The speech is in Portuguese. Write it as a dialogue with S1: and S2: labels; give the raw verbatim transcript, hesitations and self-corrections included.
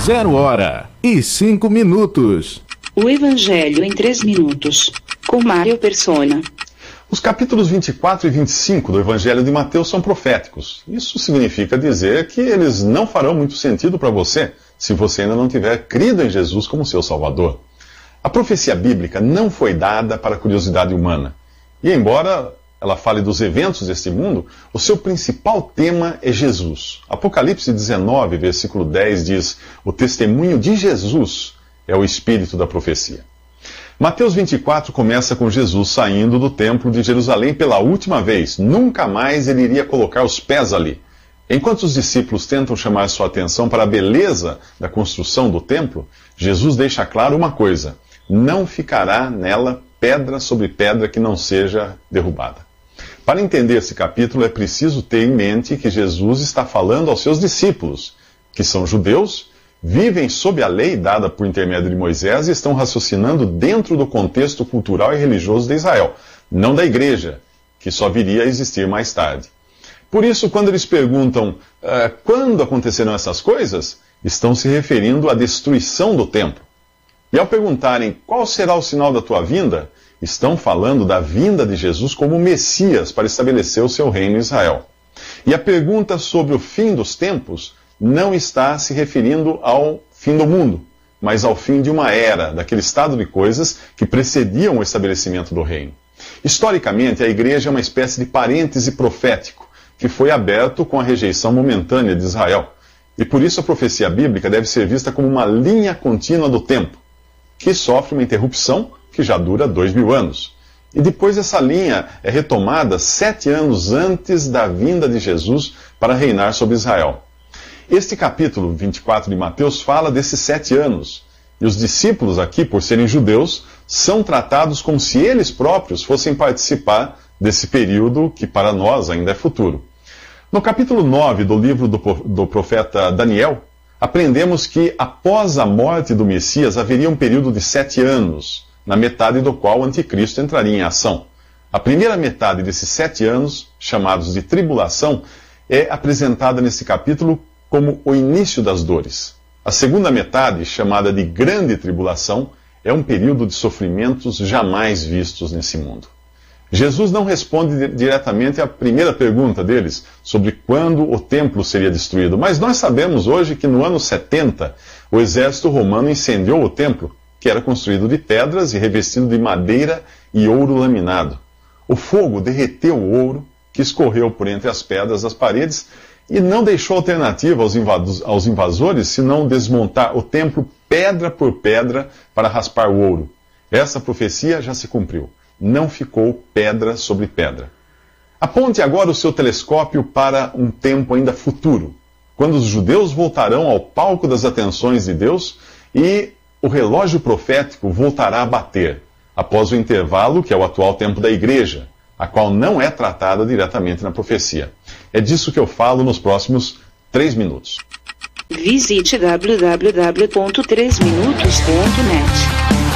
S1: Zero hora e cinco minutos.
S2: O Evangelho em três minutos, com Mário Persona.
S3: Os capítulos vinte e quatro e vinte e cinco do Evangelho de Mateus são proféticos. Isso significa dizer que eles não farão muito sentido para você, se você ainda não tiver crido em Jesus como seu Salvador. A profecia bíblica não foi dada para a curiosidade humana. E embora ela fale dos eventos deste mundo, o seu principal tema é Jesus. Apocalipse dezenove, versículo dez diz: o testemunho de Jesus é o espírito da profecia. Mateus vinte e quatro começa com Jesus saindo do templo de Jerusalém pela última vez. Nunca mais ele iria colocar os pés ali. Enquanto os discípulos tentam chamar sua atenção para a beleza da construção do templo, Jesus deixa claro uma coisa: não ficará nela pedra sobre pedra que não seja derrubada. Para entender esse capítulo, é preciso ter em mente que Jesus está falando aos seus discípulos, que são judeus, vivem sob a lei dada por intermédio de Moisés e estão raciocinando dentro do contexto cultural e religioso de Israel, não da igreja, que só viria a existir mais tarde. Por isso, quando eles perguntam uh, quando acontecerão essas coisas, estão se referindo à destruição do templo. E ao perguntarem qual será o sinal da tua vinda, estão falando da vinda de Jesus como Messias para estabelecer o seu reino em Israel. E a pergunta sobre o fim dos tempos não está se referindo ao fim do mundo, mas ao fim de uma era, daquele estado de coisas que precediam o estabelecimento do reino. Historicamente, a igreja é uma espécie de parêntese profético, que foi aberto com a rejeição momentânea de Israel. E por isso a profecia bíblica deve ser vista como uma linha contínua do tempo, que sofre uma interrupção que já dura dois mil anos. E depois essa linha é retomada sete anos antes da vinda de Jesus para reinar sobre Israel. Este capítulo vinte e quatro de Mateus fala desses sete anos. E os discípulos aqui, por serem judeus, são tratados como se eles próprios fossem participar desse período que para nós ainda é futuro. No capítulo nove do livro do, do profeta Daniel, aprendemos que após a morte do Messias haveria um período de sete anos, na metade do qual o anticristo entraria em ação. A primeira metade desses sete anos, chamados de tribulação, é apresentada nesse capítulo como o início das dores. A segunda metade, chamada de grande tribulação, é um período de sofrimentos jamais vistos nesse mundo. Jesus não responde diretamente à primeira pergunta deles, sobre quando o templo seria destruído, mas nós sabemos hoje que no ano setenta, o exército romano incendiou o templo, que era construído de pedras e revestido de madeira e ouro laminado. O fogo derreteu o ouro, que escorreu por entre as pedras das paredes, e não deixou alternativa aos, aos invasores senão desmontar o templo pedra por pedra para raspar o ouro. Essa profecia já se cumpriu. Não ficou pedra sobre pedra. Aponte agora o seu telescópio para um tempo ainda futuro, quando os judeus voltarão ao palco das atenções de Deus e o relógio profético voltará a bater, após o intervalo que é o atual tempo da igreja, a qual não é tratada diretamente na profecia. É disso que eu falo nos próximos três minutos.
S2: Visite w w w ponto três minutos ponto net.